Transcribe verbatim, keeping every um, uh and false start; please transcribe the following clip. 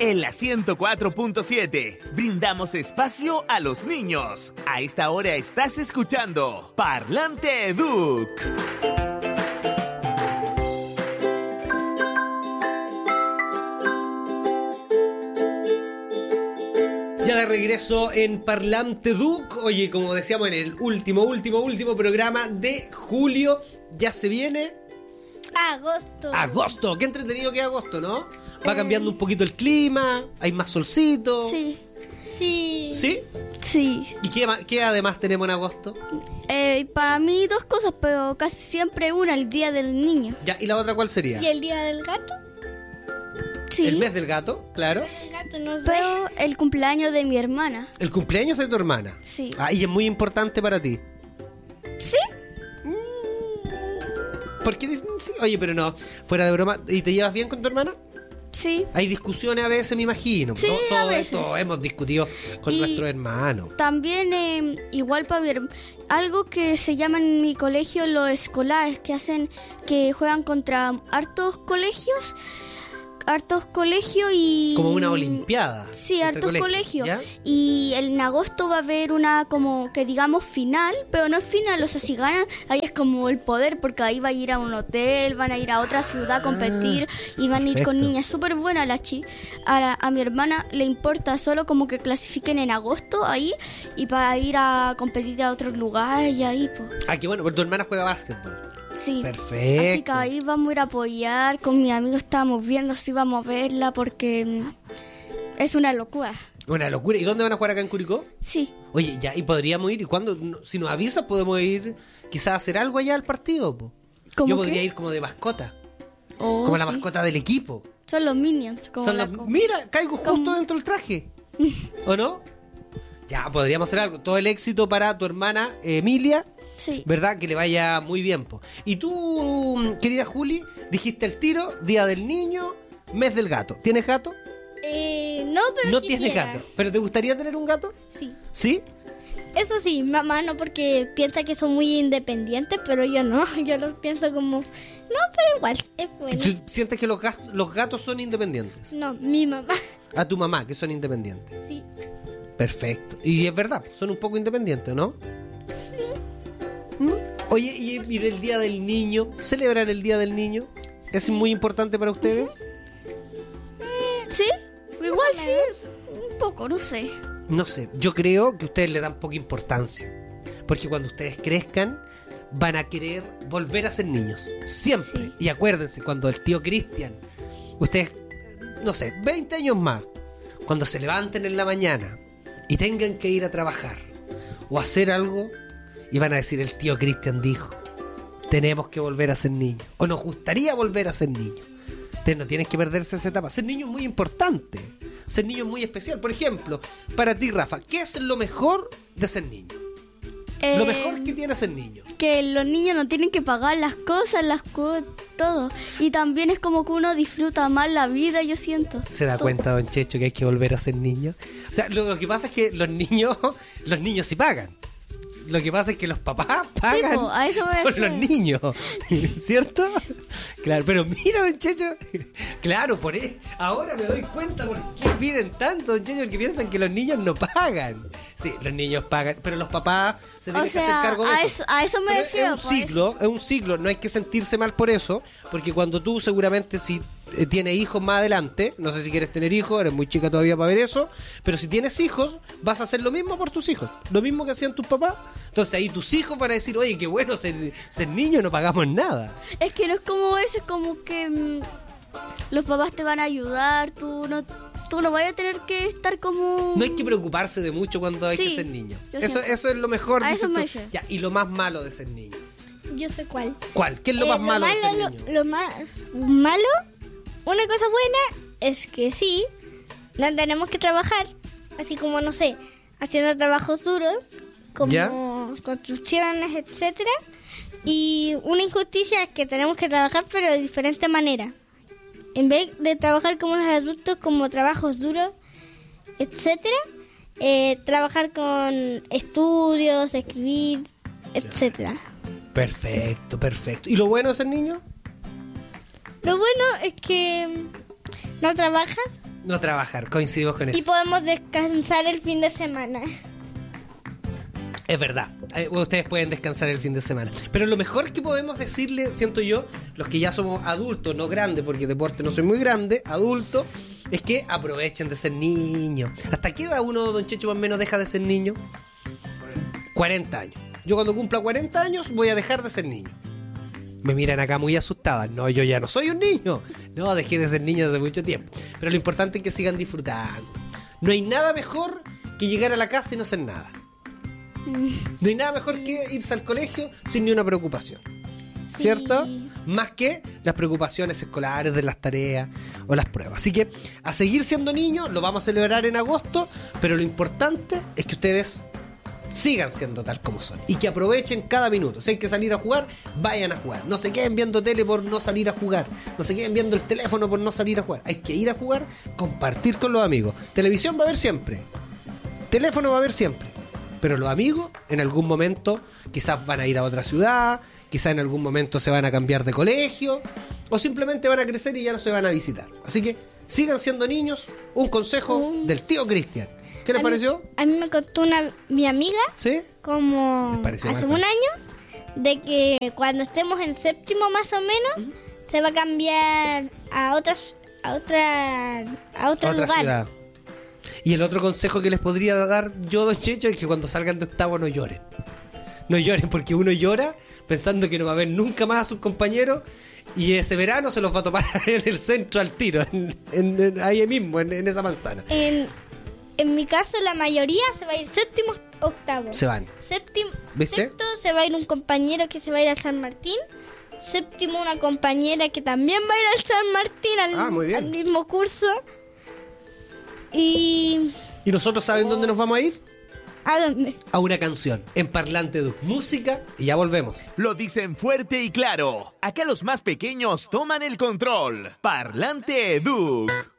En la ciento cuatro punto siete, brindamos espacio a los niños. A esta hora estás escuchando Parlante Educ. Ya de regreso en Parlante Educ. Oye, como decíamos en el último, último, último programa de julio, ya se viene... Agosto. Agosto, qué entretenido que es agosto, ¿no? Va eh... cambiando un poquito el clima, hay más solcito. Sí. Sí. ¿Sí? Sí. ¿Y qué, qué además tenemos en agosto? Eh, para mí dos cosas, pero casi siempre una, el Día del Niño. Ya, ¿y la otra cuál sería? ¿Y el Día del Gato? Sí. El mes del gato, claro. El gato, no sé. Pero el cumpleaños de mi hermana. ¿El cumpleaños de tu hermana? Sí. Ah, y es muy importante para ti. Sí. ¿Por qué? Sí, oye, pero no, fuera de broma. ¿Y te llevas bien con tu hermana? Sí. Hay discusiones a veces, me imagino. Sí, todo, todo a veces. esto hemos discutido con y nuestros hermanos. También, eh, igual para ver, algo que se llama en mi colegio los escolares, que hacen, que juegan contra hartos colegios. Hartos colegios y... Como una olimpiada. Sí, hartos colegios. ¿Ya? Y en agosto va a haber una como que digamos final, pero no es final, o sea, si ganan, ahí es como el poder, porque ahí va a ir a un hotel, van a ir a otra ciudad a competir ah, y van perfecto. a ir con niñas súper buenas. La chi a, la, a mi hermana le importa solo como que clasifiquen en agosto ahí y para ir a competir a otros lugares y ahí, pues. Ah, qué bueno, porque tu hermana juega básquetbol. Sí. Perfecto. Así que ahí vamos a ir a apoyar. Con mis amigos estábamos viendo si vamos a verla porque es una locura. Una locura. ¿Y dónde van a jugar acá en Curicó? Sí. Oye, ya, ¿y podríamos ir? ¿Y cuándo? Si nos avisas, podemos ir quizás a hacer algo allá al partido, po. Yo podría qué? ir como de mascota. Oh, como la sí. mascota del equipo. Son los Minions. Como Son la los... co- Mira, caigo justo como... dentro del traje. ¿O no? Ya, podríamos hacer algo. Todo el éxito para tu hermana Emilia. Sí. ¿Verdad? Que le vaya muy bien, po. Y tú, querida Juli, dijiste el tiro, Día del Niño, Mes del Gato. ¿Tienes gato? Eh, no, pero No quisiera. tienes gato. ¿Pero te gustaría tener un gato? Sí. ¿Sí? Eso sí, mamá no, porque piensa que son muy independientes, pero yo no. Yo los pienso como... No, pero igual, es bueno. ¿Tú sientes que los, gas- los gatos son independientes? No, mi mamá. A tu mamá, que son independientes. Sí. Perfecto. Y es verdad, son un poco independientes, ¿no? Sí. ¿Mm? Oye, ¿y, y del Día del Niño? ¿Celebran el Día del Niño? ¿Es Sí. muy importante para ustedes? Sí, igual sí. Un poco, no sé. No sé, yo creo que ustedes le dan poca importancia. Porque cuando ustedes crezcan, van a querer volver a ser niños. Siempre. Sí. Y acuérdense, cuando el tío Cristian, ustedes, no sé, veinte años más, cuando se levanten en la mañana y tengan que ir a trabajar o hacer algo, y van a decir, el tío Cristian dijo, tenemos que volver a ser niños. O nos gustaría volver a ser niños. Ustedes no tienen que perderse esa etapa. Ser niño es muy importante. Ser niño es muy especial. Por ejemplo, para ti, Rafa, ¿qué es lo mejor de ser niño? Eh, Lo mejor que tiene ser niño. Que los niños no tienen que pagar las cosas, las co- todo. Y también es como que uno disfruta más la vida, yo siento. ¿Se da Todo. cuenta, don Checho, que hay que volver a ser niño? O sea, lo, lo que pasa es que los niños, los niños sí pagan. Lo que pasa es que los papás pagan Sí, po, a eso me por refiero. los niños, ¿cierto? Claro, pero mira, don Checho, claro, por eso, ahora me doy cuenta por qué piden tanto, don Checho, porque piensan que los niños no pagan. Sí, los niños pagan, pero los papás se tienen O sea, que hacer cargo de a eso. eso, a eso me Pero refiero. es un pues. ciclo, es un ciclo, no hay que sentirse mal por eso, porque cuando tú seguramente si eh, tienes hijos más adelante, no sé si quieres tener hijos, eres muy chica todavía para ver eso, pero si tienes hijos, vas a hacer lo mismo por tus hijos, lo mismo que hacían tus papás. Entonces ahí tus hijos van a decir, oye, qué bueno ser, ser niño, no pagamos nada. Es que no es como eso, es como que mm, los papás te van a ayudar, tú no, tú no vas a tener que estar como... No hay que preocuparse de mucho cuando hay Sí, que ser niño. yo Eso, siento. eso es lo mejor. A dices eso me tú. refiero. Ya, y lo más malo de ser niño. Yo sé cuál. ¿Cuál? ¿Qué es lo Eh, más malo, de ser lo, niño? lo más malo, una cosa buena es que sí, no tenemos que trabajar, así como, no sé, haciendo trabajos duros, como ¿Ya? construcciones, etcétera. Y una injusticia es que tenemos que trabajar, pero de diferente manera. En vez de trabajar como los adultos, como trabajos duros, etcétera, eh, trabajar con estudios, escribir, etcétera. Perfecto, perfecto. ¿Y lo bueno de ser niño? Lo bueno es que no trabajan, No trabajar, coincidimos con eso. Y podemos descansar el fin de semana. Es verdad, eh, ustedes pueden descansar el fin de semana. Pero lo mejor que podemos decirle, siento yo, los que ya somos adultos, no grandes, porque deporte no soy muy grande, adultos, es que aprovechen de ser niños. ¿Hasta qué edad uno, don Checho, más o menos deja de ser niño? cuarenta años. Yo cuando cumpla cuarenta años voy a dejar de ser niño. Me miran acá muy asustadas. No, yo ya no soy un niño. No, dejé de ser niño hace mucho tiempo. Pero lo importante es que sigan disfrutando. No hay nada mejor que llegar a la casa y no hacer nada. No hay nada mejor que irse al colegio sin ni una preocupación. Sí. ¿Cierto? Más que las preocupaciones escolares de las tareas o las pruebas. Así que a seguir siendo niños, lo vamos a celebrar en agosto, pero lo importante es que ustedes sigan siendo tal como son y que aprovechen cada minuto. Si hay que salir a jugar, vayan a jugar. No se queden viendo tele por no salir a jugar. No se queden viendo el teléfono por no salir a jugar. Hay que ir a jugar, compartir con los amigos. Televisión va a haber siempre. Teléfono va a haber siempre. Pero los amigos en algún momento quizás van a ir a otra ciudad, quizás en algún momento se van a cambiar de colegio o simplemente van a crecer y ya no se van a visitar. Así que sigan siendo niños. Un consejo Um, del tío Cristian. ¿Qué les a pareció? Mí, a mí me contó una, mi amiga, ¿Sí? como Me pareció hace mal, un año, de que cuando estemos en séptimo más o menos, uh-huh, se va a cambiar a otras, a otra, a otro A otra lugar. ciudad. Y el otro consejo que les podría dar yo, don Checho, es que cuando salgan de octavo no lloren. No lloren, porque uno llora pensando que no va a ver nunca más a sus compañeros y ese verano se los va a tomar en el centro al tiro, en, en, en, ahí mismo, en, en esa manzana. En, en mi caso, la mayoría se va a ir séptimo, octavo. Se van. Séptimo, ¿Viste? sexto se va a ir un compañero que se va a ir a San Martín. Séptimo, una compañera que también va a ir al San Martín, al, Ah, muy bien. al mismo curso. Y... ¿Y nosotros saben dónde nos vamos a ir? ¿A dónde? A una canción, en Parlante Duc. Música y ya volvemos. Lo dicen fuerte y claro. Acá los más pequeños toman el control. Parlante Duc.